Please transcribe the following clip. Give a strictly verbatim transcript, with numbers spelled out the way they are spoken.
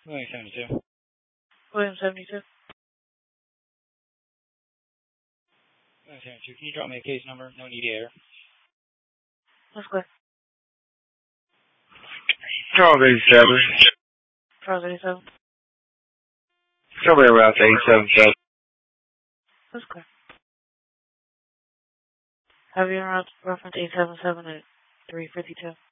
William seventy-two. William seventy-two. William seventy-two. Can you drop me a case number? No need air. That's good. Charles eighty-seven. Charles eighty-seven. Somewhere around eighty-seven seven. That's good. Have you reference eight seven seven at three fifty-two?